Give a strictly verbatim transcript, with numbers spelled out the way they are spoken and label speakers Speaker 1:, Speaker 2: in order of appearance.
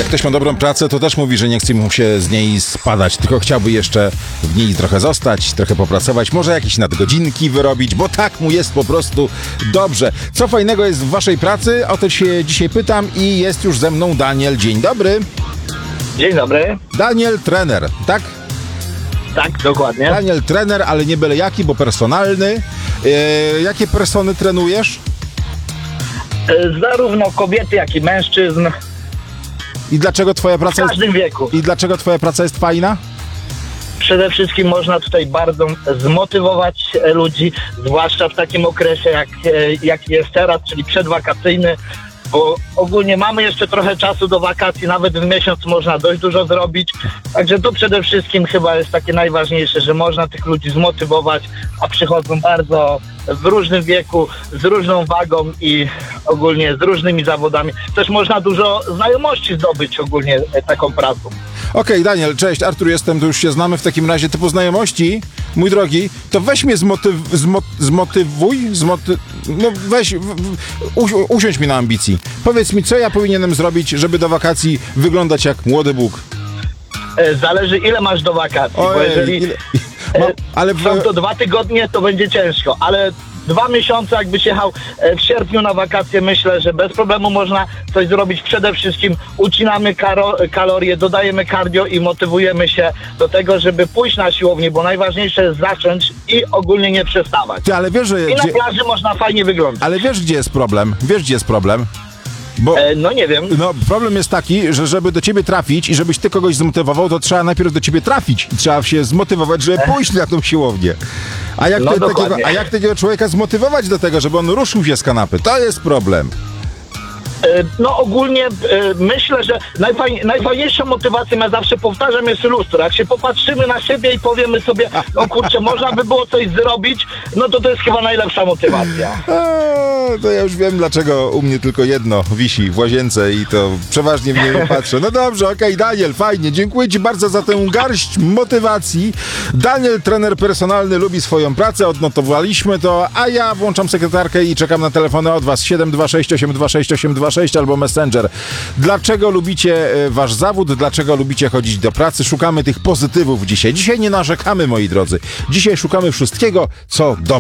Speaker 1: Jak ktoś ma dobrą pracę, to też mówi, że nie chce mu się z niej spadać, tylko chciałby jeszcze w niej trochę zostać, trochę popracować, może jakieś nadgodzinki wyrobić, bo tak mu jest po prostu dobrze. Co fajnego jest w waszej pracy? O to się dzisiaj pytam i jest już ze mną Daniel. Dzień dobry.
Speaker 2: Dzień dobry.
Speaker 1: Daniel, trener, tak?
Speaker 2: Tak, dokładnie.
Speaker 1: Daniel, trener, ale nie byle jaki, bo personalny. E, jakie persony trenujesz?
Speaker 2: E, Zarówno kobiety, jak i mężczyzn
Speaker 1: I dlaczego twoja
Speaker 2: w
Speaker 1: praca jest...
Speaker 2: każdym wieku.
Speaker 1: I dlaczego twoja praca jest fajna?
Speaker 2: Przede wszystkim można tutaj bardzo zmotywować e, ludzi, zwłaszcza w takim okresie, jak, e, jak jest teraz, czyli przedwakacyjny, bo ogólnie mamy jeszcze trochę czasu do wakacji, nawet w miesiąc można dość dużo zrobić, także to przede wszystkim chyba jest takie najważniejsze, że można tych ludzi zmotywować, a przychodzą bardzo w różnym wieku, z różną wagą i ogólnie z różnymi zawodami. Też można dużo znajomości zdobyć ogólnie e, taką pracą.
Speaker 1: Okej, Daniel, cześć, Artur jestem, to już się znamy w takim razie, typu znajomości, mój drogi, to weź mnie zmotyw, zmo, zmotywuj, zmoty, no weź, w, w, usi, usiądź mi na ambicji. Powiedz mi, co ja powinienem zrobić, żeby do wakacji wyglądać jak młody Bóg?
Speaker 2: E, Zależy ile masz do wakacji, bo
Speaker 1: Ojej,
Speaker 2: jeżeli
Speaker 1: ile, mam, ale w,
Speaker 2: są to dwa tygodnie, to będzie ciężko, ale dwa miesiące jakbyś jechał e, w sierpniu na wakacje, myślę, że bez problemu można coś zrobić. Przede wszystkim ucinamy karo, kalorie, dodajemy cardio i motywujemy się do tego, żeby pójść na siłownię, bo najważniejsze jest zacząć i ogólnie nie przestawać.
Speaker 1: ty, ale wiesz, że...
Speaker 2: I na
Speaker 1: Gdzie,
Speaker 2: plaży można fajnie wyglądać.
Speaker 1: ale wiesz, gdzie jest problem? Wiesz, gdzie jest problem? Bo...
Speaker 2: E, no nie wiem.
Speaker 1: No, problem jest taki, że żeby do ciebie trafić i żebyś ty kogoś zmotywował, to trzeba najpierw do ciebie trafić i trzeba się zmotywować, żeby pójść na tą siłownię. A jak,
Speaker 2: No
Speaker 1: ty, takiego,
Speaker 2: dokładnie.
Speaker 1: a jak takiego człowieka zmotywować do tego, żeby on ruszył się z kanapy? To jest problem.
Speaker 2: E, No ogólnie e, myślę, że najfajn, najfajniejszą motywacją, ja zawsze powtarzam, jest lustro. Jak się popatrzymy na siebie i powiemy sobie, no kurczę, można by było coś zrobić, no to to jest chyba najlepsza motywacja.
Speaker 1: A, to ja już wiem, dlaczego u mnie tylko jedno wisi w łazience i to przeważnie w nie patrzę. No dobrze, okej, Daniel, fajnie. Dziękuję ci bardzo za tę garść motywacji. Daniel, trener personalny, lubi swoją pracę, odnotowaliśmy to, a ja włączam sekretarkę i czekam na telefony od was siedem dwa sześć osiem dwa sześć osiem dwa sześć albo Messenger. Dlaczego lubicie e, wasz zawód? Dlaczego lubicie chodzić do pracy? Szukamy tych pozytywów dzisiaj. Dzisiaj nie narzekamy, moi drodzy. Dzisiaj szukamy wszystkiego, co dobre.